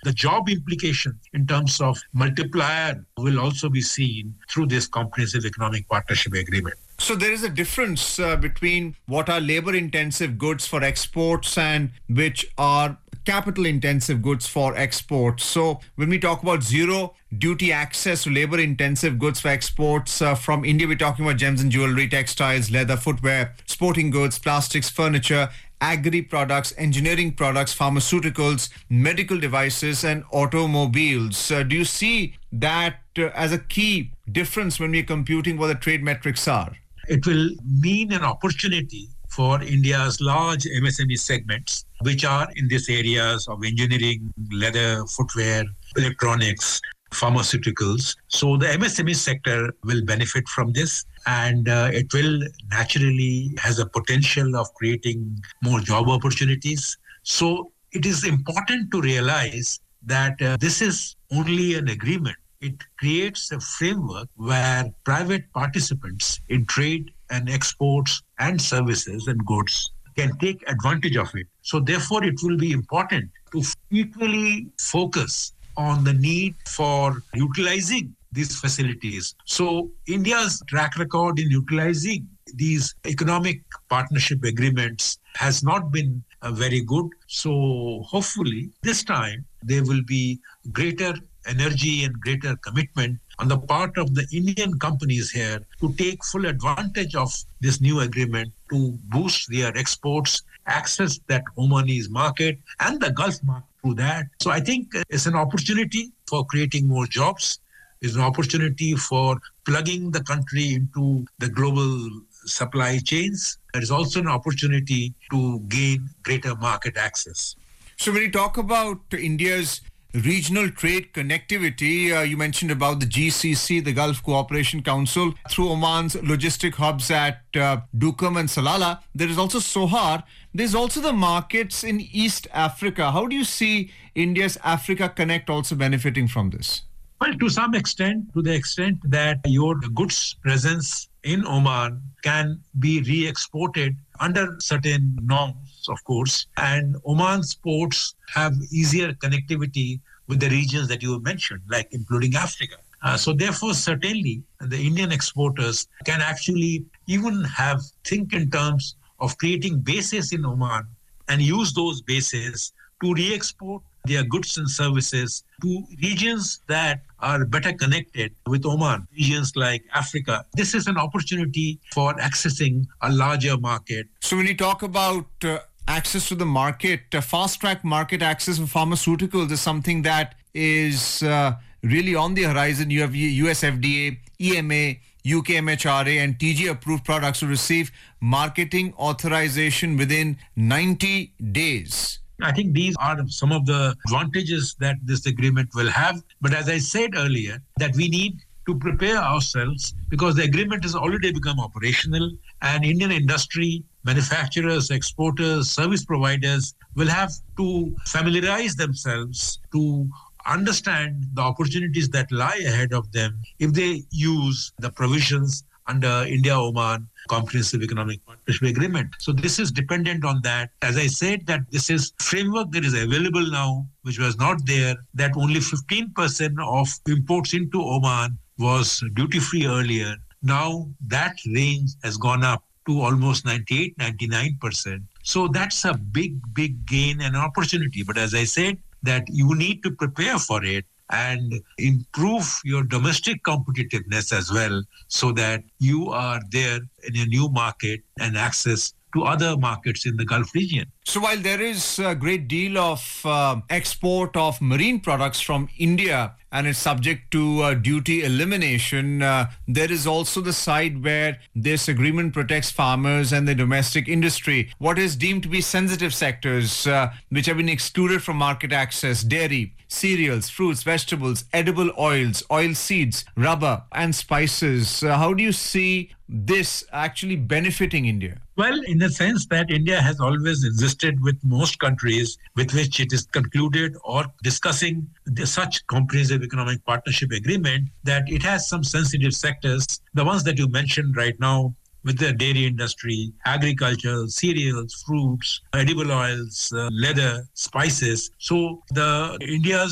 the job implication in terms of multiplier will also be seen through this comprehensive economic partnership agreement. So there is a difference between what are labor-intensive goods for exports and which are capital-intensive goods for exports. So when we talk about zero duty access to labor-intensive goods for exports from India, we're talking about gems and jewelry, textiles, leather, footwear, sporting goods, plastics, furniture, agri products, engineering products, pharmaceuticals, medical devices, and automobiles. Do you see that as a key difference when we're computing what the trade metrics are? It will mean an opportunity for India's large MSME segments, which are in these areas of engineering, leather, footwear, electronics, pharmaceuticals. So the MSME sector will benefit from this, and it will naturally has a potential of creating more job opportunities. So it is important to realize that this is only an agreement. It creates a framework where private participants in trade and exports and services and goods can take advantage of it. So therefore, it will be important to equally focus on the need for utilizing these facilities. So India's track record in utilizing these economic partnership agreements has not been very good. So hopefully this time there will be greater energy and greater commitment on the part of the Indian companies here to take full advantage of this new agreement to boost their exports, access that Omanese market and the Gulf market through that. So I think it's an opportunity for creating more jobs. It's an opportunity for plugging the country into the global supply chains. It is also an opportunity to gain greater market access. So when you talk about India's regional trade connectivity, you mentioned about the GCC, the Gulf Cooperation Council, through Oman's logistic hubs at Duqm and Salalah. There is also Sohar. There's also the markets in East Africa. How do you see India's Africa Connect also benefiting from this? Well, to some extent, to the extent that your goods presence in Oman can be re-exported under certain norms, of course, and Oman's ports have easier connectivity with the regions that you mentioned, like including Africa. So therefore, certainly, the Indian exporters can actually even think in terms of creating bases in Oman and use those bases to re-export their goods and services to regions that are better connected with Oman, regions like Africa. This is an opportunity for accessing a larger market. So when you talk about access to the market, fast-track market access for pharmaceuticals is something that is really on the horizon. You have US FDA, EMA, UK MHRA and TG approved products to receive marketing authorization within 90 days. I think these are some of the advantages that this agreement will have. But as I said earlier, that we need to prepare ourselves because the agreement has already become operational and Indian industry, manufacturers, exporters, service providers will have to familiarize themselves to understand the opportunities that lie ahead of them if they use the provisions under India-Oman Comprehensive Economic Partnership Agreement. So this is dependent on that. As I said, that this is framework that is available now, which was not there, that only 15% of imports into Oman was duty-free earlier. Now that range has gone up to almost 98, 99%. So that's a big gain and opportunity. But as I said, that you need to prepare for it and improve your domestic competitiveness as well so that you are there in a new market and access to other markets in the Gulf region. So while there is a great deal of export of marine products from India and it's subject to duty elimination, there is also the side where this agreement protects farmers and the domestic industry. What is deemed to be sensitive sectors which have been excluded from market access: dairy, cereals, fruits, vegetables, edible oils, oil seeds, rubber and spices. How do you see this actually benefiting India? Well, in the sense that India has always insisted with most countries with which it is concluded or discussing such comprehensive economic partnership agreement that it has some sensitive sectors, the ones that you mentioned right now, with the dairy industry, agriculture, cereals, fruits, edible oils, leather, spices. So India's